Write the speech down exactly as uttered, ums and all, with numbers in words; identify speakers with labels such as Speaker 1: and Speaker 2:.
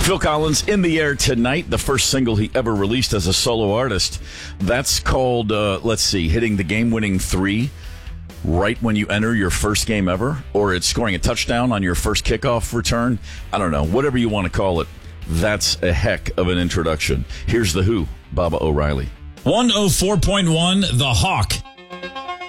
Speaker 1: Phil Collins in the air tonight, the first single he ever released as a solo artist. That's called, uh, let's see, hitting the game-winning three right when you enter your first game ever, or it's scoring a touchdown on your first kickoff return. I don't know, whatever you want to call it. That's a heck of an introduction. Here's The Who, Baba O'Reilly.
Speaker 2: one oh four point one The Hawk